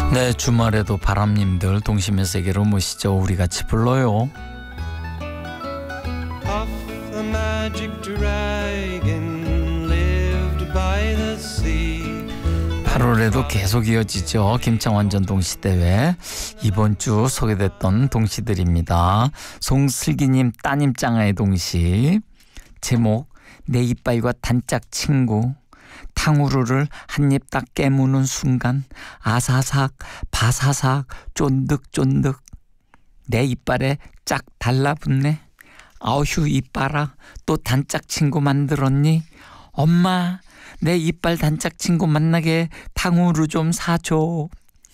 네, 주말에도 바람님들 동심의 세계로 모시죠. 우리 같이 불러요. Puff the magic dragon lived by the sea. 8월에도 계속 이어지죠. 김창완 전동시대회. 이번 주 소개됐던 동시들입니다. 송슬기님 따님 짱아의 동시. 제목 내 이빨과 단짝 친구. 탕후루를 한 입 딱 깨무는 순간 아사삭 바사삭 쫀득쫀득 내 이빨에 짝 달라붙네. 아휴 이빨아 또 단짝 친구 만들었니? 엄마 내 이빨 단짝 친구 만나게 탕후루 좀 사줘.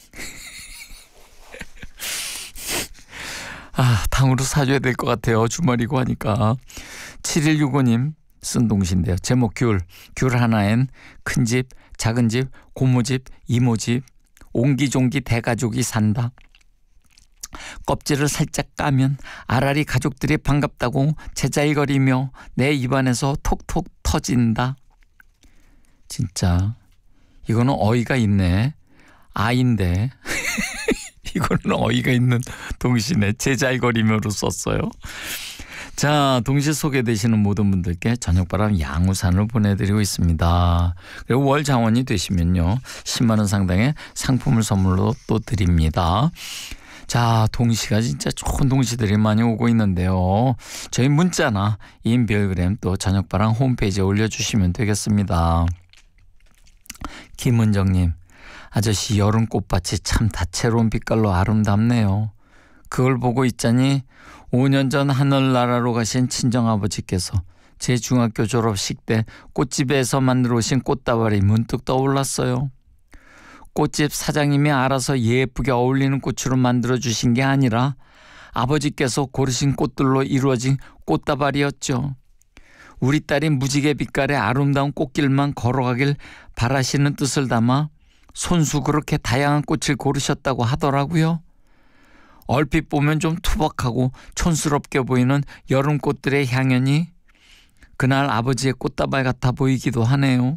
탕후루 사줘야 될 것 같아요. 주말이고 하니까. 7165님 쓴 동시인데요. 제목 귤 하나엔 큰집 작은집 고모집 이모집 옹기종기 대가족이 산다. 껍질을 살짝 까면 아라리 가족들이 반갑다고 제자일거리며 내 입안에서 톡톡 터진다. 진짜 이거는 어이가 있네. 아인데 이거는 어이가 있는 동시네. 제자일거리며로 썼어요. 자, 동시 소개되시는 모든 분들께 저녁바람 양우산을 보내드리고 있습니다. 그리고 월 장원이 되시면요 10만 원 상당의 상품을 선물로 또 드립니다. 자, 동시가 진짜 좋은 동시들이 많이 오고 있는데요. 저희 문자나 인별그램 또 저녁바람 홈페이지에 올려주시면 되겠습니다. 김은정님, 아저씨 여름 꽃밭이 참 다채로운 빛깔로 아름답네요. 그걸 보고 있자니 5년 전 하늘나라로 가신 친정아버지께서 제 중학교 졸업식 때 꽃집에서 만들어 오신 꽃다발이 문득 떠올랐어요. 꽃집 사장님이 알아서 예쁘게 어울리는 꽃으로 만들어 주신 게 아니라 아버지께서 고르신 꽃들로 이루어진 꽃다발이었죠. 우리 딸이 무지개 빛깔의 아름다운 꽃길만 걸어가길 바라시는 뜻을 담아 손수 그렇게 다양한 꽃을 고르셨다고 하더라고요. 얼핏 보면 좀 투박하고 촌스럽게 보이는 여름꽃들의 향연이 그날 아버지의 꽃다발 같아 보이기도 하네요.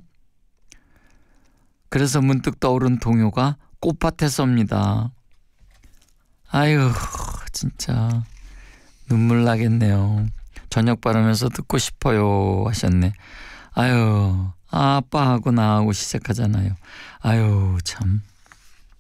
그래서 문득 떠오른 동요가 꽃밭에서입니다. 아유 진짜 눈물 나겠네요. 저녁 바르면서 듣고 싶어요 하셨네. 아유 아빠하고 나하고 시작하잖아요. 아유 참.